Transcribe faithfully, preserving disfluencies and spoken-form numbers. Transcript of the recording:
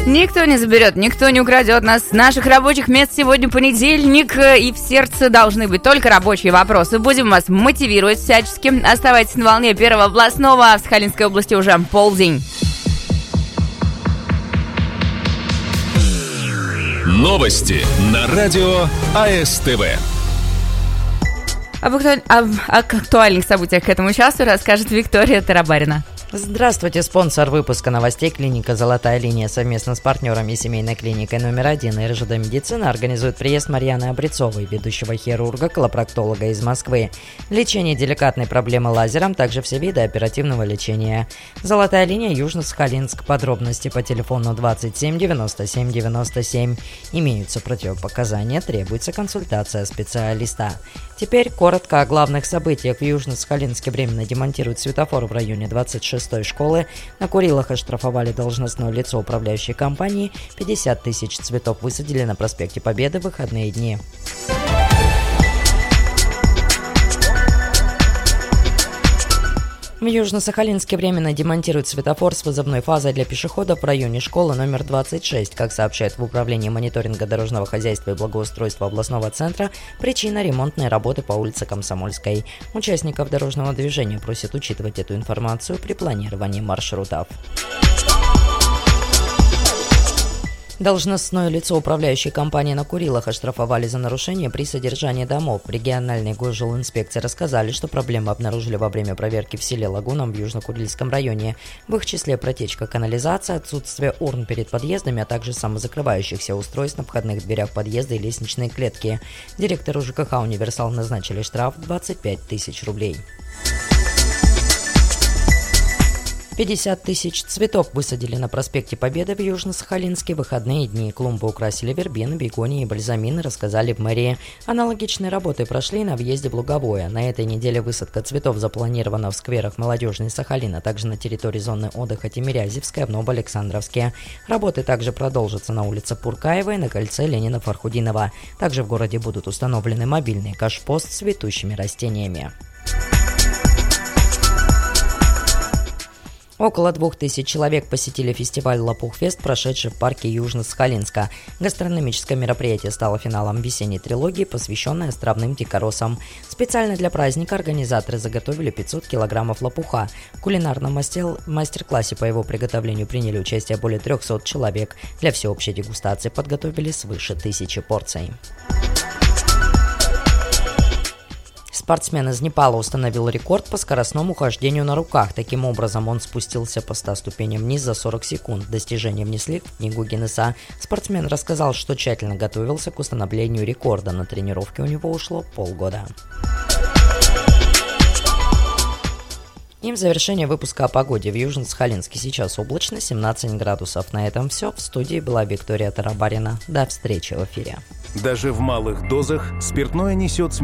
Никто не заберет, никто не украдет нас с наших рабочих мест. Сегодня понедельник, и в сердце должны быть только рабочие вопросы. Будем вас мотивировать всячески. Оставайтесь на волне первого областного. В Сахалинской области уже полдень. Новости на радио АСТВ. Об, актуаль... Об актуальных событиях к этому часу расскажет Виктория Тарабарина. Здравствуйте, спонсор выпуска новостей клиника «Золотая линия» совместно с партнерами семейной клиникой номер один и эр жэ дэ «Медицина» организует приезд Марьяны Обрецовой, ведущего хирурга, колопроктолога из Москвы. Лечение деликатной проблемы лазером, также все виды оперативного лечения. «Золотая линия», Южно-Сахалинск. Подробности по телефону двадцать семь девяносто семь девяносто семь. Имеются противопоказания, требуется консультация специалиста. Теперь коротко о главных событиях. В Южно-Сахалинске временно демонтируют светофор в районе двадцать шестой школы. На Курилах оштрафовали должностное лицо управляющей компании. пятьдесят тысяч цветов высадили на проспекте Победы в выходные дни. В Южно-Сахалинске временно демонтируют светофор с вызовной фазой для пешеходов в районе школы номер двадцать шесть. Как сообщают в Управлении мониторинга дорожного хозяйства и благоустройства областного центра, причина – ремонтные работы по улице Комсомольской. Участников дорожного движения просят учитывать эту информацию при планировании маршрутов. Должностное лицо управляющей компании на Курилах оштрафовали за нарушение при содержании домов. В региональной госжилинспекции рассказали, что проблемы обнаружили во время проверки в селе Лагуном в Южно-Курильском районе. В их числе протечка канализации, отсутствие урн перед подъездами, а также самозакрывающихся устройств на входных дверях подъезда и лестничной клетки. Директору жэ ка ха «Универсал» назначили штраф двадцать пять тысяч рублей. пятьдесят тысяч цветов высадили на проспекте Победы в Южно-Сахалинске в выходные дни. Клумбы украсили вербены, бегонии и бальзамины, рассказали в мэрии. Аналогичные работы прошли на въезде в Луговое. На этой неделе высадка цветов запланирована в скверах Молодежной Сахалина, а также на территории зоны отдыха Тимирязевская в Новоалександровске. Работы также продолжатся на улице Пуркаевой, на кольце Ленина-Фархудинова. Также в городе будут установлены мобильный кашпост с цветущими растениями. Около двух тысяч человек посетили фестиваль «Лопух-фест», прошедший в парке Южно-Сахалинска. Гастрономическое мероприятие стало финалом весенней трилогии, посвященной островным дикоросам. Специально для праздника организаторы заготовили пятьсот килограммов лопуха. В кулинарном мастер-классе по его приготовлению приняли участие более трехсот человек. Для всеобщей дегустации подготовили свыше тысячи порций. Спортсмен из Непала установил рекорд по скоростному хождению на руках. Таким образом, он спустился по ста ступеням вниз за сорок секунд. Достижение внесли в книгу Гиннесса. Спортсмен рассказал, что тщательно готовился к установлению рекорда. На тренировки у него ушло полгода. И в завершение выпуска о погоде. В Южно-Сахалинске сейчас облачно, семнадцать градусов. На этом все. В студии была Виктория Тарабарина. До встречи в эфире. Даже в малых дозах спиртное несет